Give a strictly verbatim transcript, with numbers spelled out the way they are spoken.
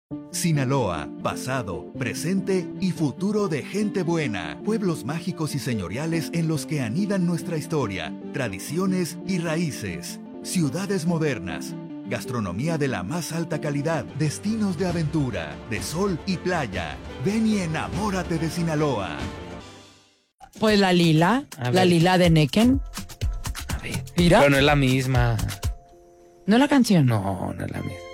Sinaloa, pasado, presente y futuro de gente buena. Pueblos mágicos y señoriales en los que anidan nuestra historia, tradiciones y raíces. Ciudades modernas. Gastronomía de la más alta calidad. Destinos de aventura, de sol y playa. Ven y enamórate de Sinaloa. Pues la Lila, A la ver. Lila de Necken. A ver. Mira. Pero no es la misma. ¿No es la canción? No, no es la misma.